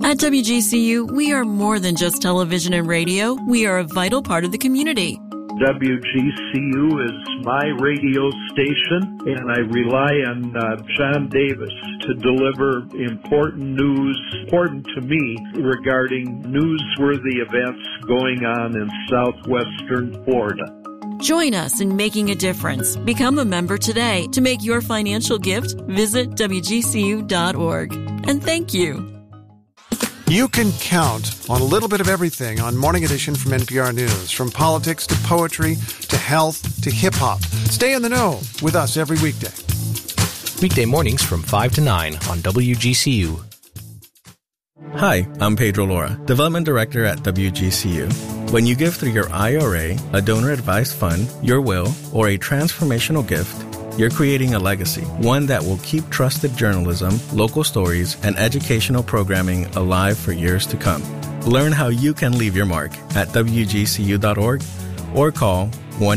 At WGCU, we are more than just television and radio. We are a vital part of the community. WGCU is my radio station, and I rely on John Davis to deliver important news, important to me, regarding newsworthy events going on in southwestern Florida. Join us in making a difference. Become a member today. To make your financial gift, visit WGCU.org. And thank you. You can count on a little bit of everything on Morning Edition from NPR News, from politics to poetry to health to hip-hop. Stay in the know with us every weekday. Weekday mornings from 5 to 9 on WGCU. Hi, I'm Pedro Lora, Development Director at WGCU. When you give through your IRA, a donor-advised fund, your will, or a transformational gift, you're creating a legacy, one that will keep trusted journalism, local stories, and educational programming alive for years to come. Learn how you can leave your mark at WGCU.org or call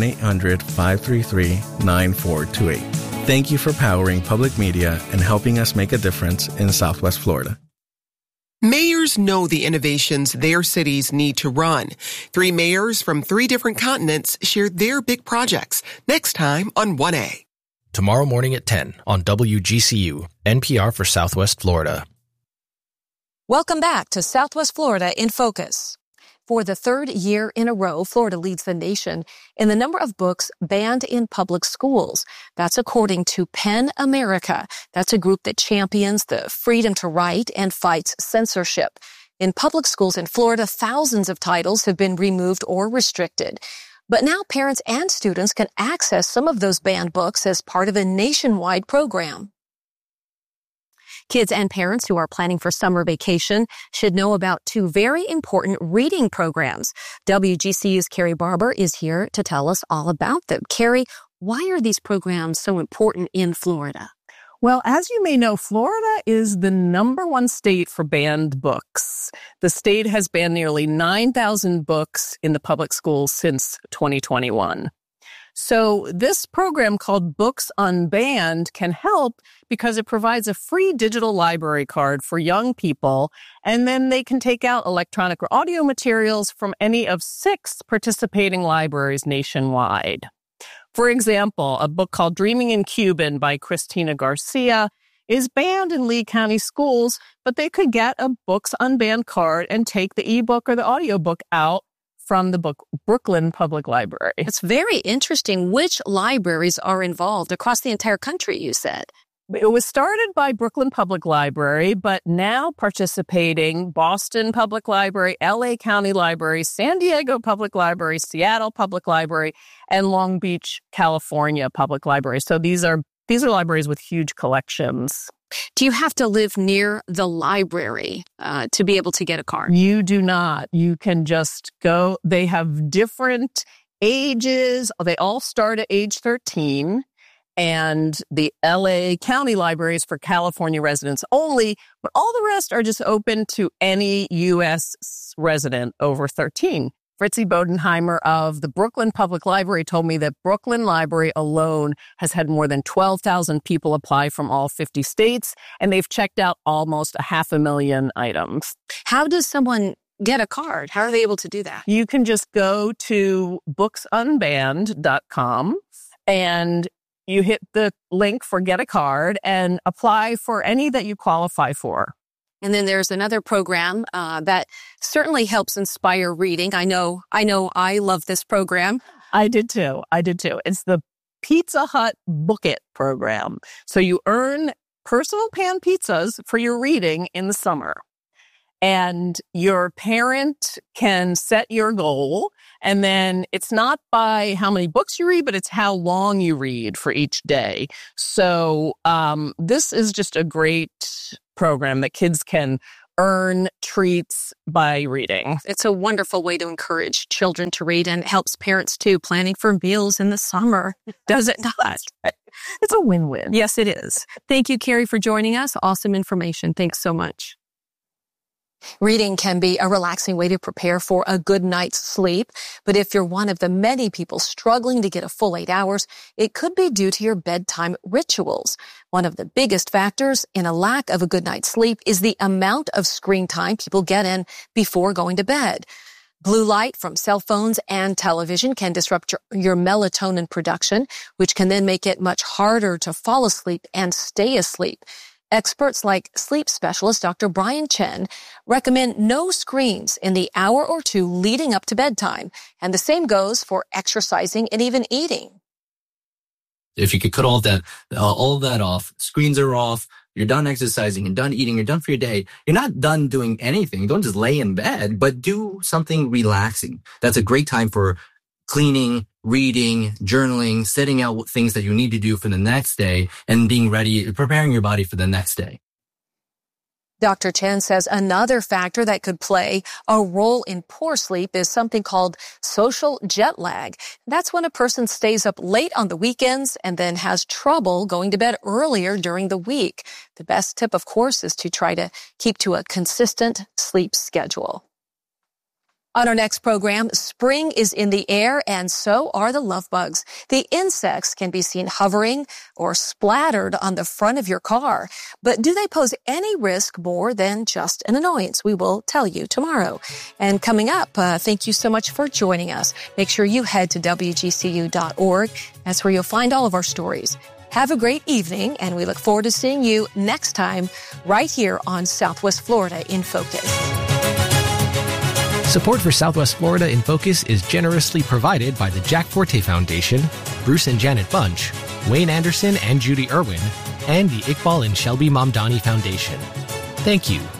1-800-533-9428. Thank you for powering public media and helping us make a difference in Southwest Florida. Mayors know the innovations their cities need to run. 3 mayors from 3 different continents shared their big projects. Next time on 1A. Tomorrow morning at 10 on WGCU, NPR for Southwest Florida. Welcome back to Southwest Florida in Focus. For the 3rd year in a row, Florida leads the nation in the number of books banned in public schools. That's according to PEN America. That's a group that champions the freedom to write and fights censorship. In public schools in Florida, thousands of titles have been removed or restricted. But now parents and students can access some of those banned books as part of a nationwide program. Kids and parents who are planning for summer vacation should know about 2 very important reading programs. WGCU's Carrie Barber is here to tell us all about them. Carrie, why are these programs so important in Florida? Well, as you may know, Florida is the #1 state for banned books. The state has banned nearly 9,000 books in the public schools since 2021. So this program called Books Unbanned can help because it provides a free digital library card for young people, and then they can take out electronic or audio materials from any of 6 participating libraries nationwide. For example, a book called Dreaming in Cuban by Christina Garcia is banned in Lee County schools, but they could get a Books Unbanned card and take the ebook or the audiobook out from the Brooklyn Public Library. It's very interesting. Which libraries are involved across the entire country, you said? It was started by Brooklyn Public Library, but now participating Boston Public Library, LA County Library, San Diego Public Library, Seattle Public Library, and Long Beach, California Public Library. So these are libraries with huge collections. Do you have to live near the library to be able to get a card? You do not. You can just go. They have different ages. They all start at age 13. And the LA County Library is for California residents only, but all the rest are just open to any U.S. resident over 13. Fritzy Bodenheimer of the Brooklyn Public Library told me that Brooklyn Library alone has had more than 12,000 people apply from all 50 states, and they've checked out almost 500,000 items. How does someone get a card? How are they able to do that? You can just go to booksunbanned.com and you hit the link for Get a Card and apply for any that you qualify for. And then there's another program that certainly helps inspire reading. I know I love this program. I did too. It's the Pizza Hut Book It program. So you earn personal pan pizzas for your reading in the summer. And your parent can set your goal. And then it's not by how many books you read, but it's how long you read for each day. So this is just a great program that kids can earn treats by reading. It's a wonderful way to encourage children to read, and it helps parents too, planning for meals in the summer. Does it not? It's a win-win. Yes, it is. Thank you, Carrie, for joining us. Awesome information. Thanks so much. Reading can be a relaxing way to prepare for a good night's sleep, but if you're one of the many people struggling to get a full 8 hours, it could be due to your bedtime rituals. One of the biggest factors in a lack of a good night's sleep is the amount of screen time people get in before going to bed. Blue light from cell phones and television can disrupt your melatonin production, which can then make it much harder to fall asleep and stay asleep. Experts like sleep specialist Dr. Brian Chen recommend no screens in the hour or two leading up to bedtime, and the same goes for exercising and even eating. If you could cut all of that off, screens are off, you're done exercising, you're done eating, you're done for your day. You're not done doing anything. Don't just lay in bed, but do something relaxing. That's a great time for cleaning, reading, journaling, setting out things that you need to do for the next day, and being ready, preparing your body for the next day. Dr. Chen says another factor that could play a role in poor sleep is something called social jet lag. That's when a person stays up late on the weekends and then has trouble going to bed earlier during the week. The best tip, of course, is to try to keep to a consistent sleep schedule. On our next program, spring is in the air and so are the love bugs. The insects can be seen hovering or splattered on the front of your car. But do they pose any risk more than just an annoyance? We will tell you tomorrow. And coming up, thank you so much for joining us. Make sure you head to WGCU.org. That's where you'll find all of our stories. Have a great evening, and we look forward to seeing you next time right here on Southwest Florida in Focus. Support for Southwest Florida in Focus is generously provided by the Jack Forte Foundation, Bruce and Janet Bunch, Wayne Anderson and Judy Irwin, and the Iqbal and Shelby Mamdani Foundation. Thank you